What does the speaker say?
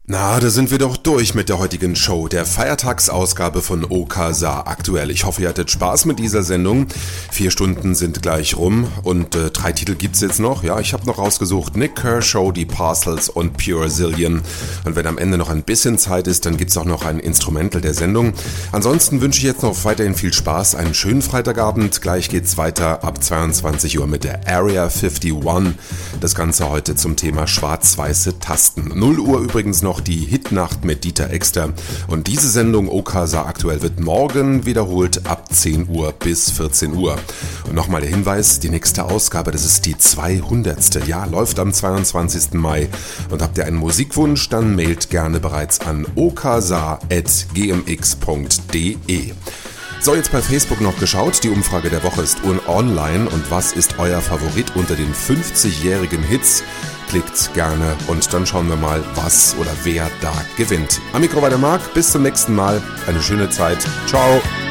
Na, da sind wir doch durch mit der heutigen Show, der Feiertagsausgabe von OKSA aktuell. Ich hoffe, ihr hattet Spaß mit dieser Sendung. 4 Stunden sind gleich rum und 3 Titel gibt's jetzt noch. Ja, ich habe noch rausgesucht Nik Kershaw, die Parcels und Pure Zillion. Und wenn am Ende noch ein bisschen Zeit ist, dann gibt's auch noch ein Instrumental der Sendung. Ansonsten wünsche ich jetzt noch weiterhin viel Spaß, einen schönen Freitagabend. Gleich geht's weiter ab 22 Uhr mit der Area 51. Das Ganze heute zum Thema schwarz-weiße Tasten. 0 Uhr übrigens noch die Hitnacht mit Dieter Exter. Und diese Sendung OKSA aktuell wird morgen wiederholt ab 10 Uhr bis 14 Uhr. Und nochmal der Hinweis, die nächste Ausgabe, das ist die 200. Ja, läuft am 22. Mai. Und habt ihr einen Musikwunsch, dann mailt gerne bereits an oksa@gmx.de. So, jetzt bei Facebook noch geschaut, die Umfrage der Woche ist online und was ist euer Favorit unter den 50-jährigen Hits? Klickt gerne und dann schauen wir mal, was oder wer da gewinnt. Am Mikro war der Marc, bis zum nächsten Mal, eine schöne Zeit, ciao!